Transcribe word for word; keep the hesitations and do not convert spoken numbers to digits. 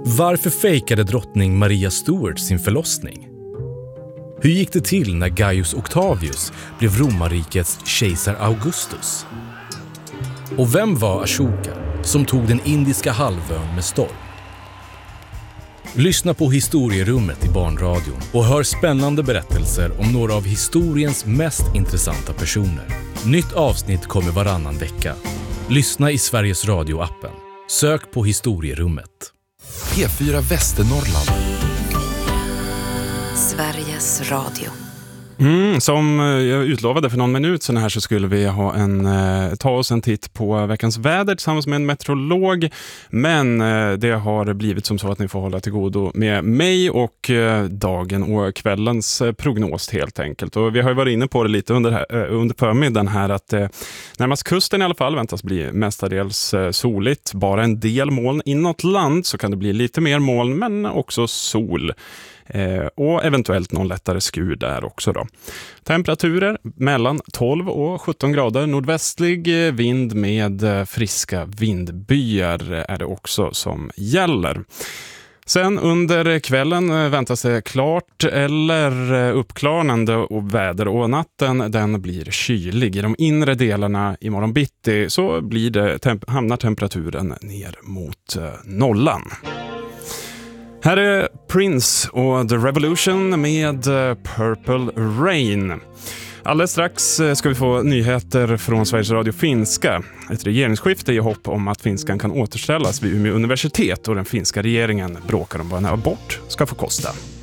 Varför fejkade drottning Maria Stuart sin förlossning? Hur gick det till när Gaius Octavius blev romarrikets kejsar Augustus? Och vem var Ashoka som tog den indiska halvön med storm? Lyssna på Historierummet i Barnradion och hör spännande berättelser om några av historiens mest intressanta personer. Nytt avsnitt kommer varannan vecka. Lyssna i Sveriges Radio-appen. Sök på Historierummet. P fyra Västernorrland. Sveriges Radio. Mm, som jag utlovade för någon minut sedan här så skulle vi ha en, eh, ta oss en titt på veckans väder tillsammans med en meteorolog. Men eh, det har blivit som så att ni får hålla till godo med mig och eh, dagen och kvällens eh, prognos helt enkelt. Och vi har ju varit inne på det lite under, här, eh, under förmiddagen här att eh, närmast kusten i alla fall väntas bli mestadels eh, soligt. Bara en del moln inåt land så kan det bli lite mer moln men också sol. Eh, och eventuellt någon lättare skur där också då. Temperaturer mellan tolv och sjutton grader. Nordvästlig vind med friska vindbyar är det också som gäller. Sen under kvällen väntas det klart eller uppklarnande och väder och natten den blir kylig. I de inre delarna imorgon bitti så blir det, temp- hamnar temperaturen ner mot nollan. Här är Prince och The Revolution med Purple Rain. Alldeles strax ska vi få nyheter från Sveriges Radio finska. Ett regeringsskifte i hopp om att finskan kan återställas vid Umeå universitet och den finska regeringen bråkar om vad en abort ska få kosta.